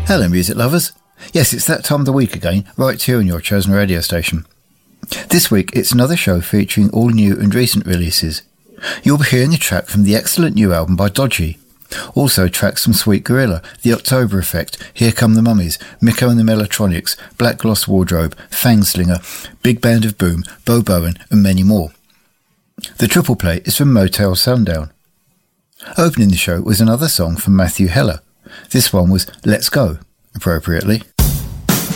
Hello music lovers. Yes, it's that time of the week again, right here on your chosen radio station. This week it's another show featuring all new and recent releases. You'll be hearing a track from the excellent new album by Dodgy. Also tracks from Sweet Gorilla, The October Effect, Here Come the Mummies, Miko and the Melotronics, Black Gloss Wardrobe, Fangslinger, Big Band of Boom, Bo Bowen and many more. The triple play is from Motel Sundown. Opening the show was another song from Matthew Heller. This one was Let's Go, appropriately.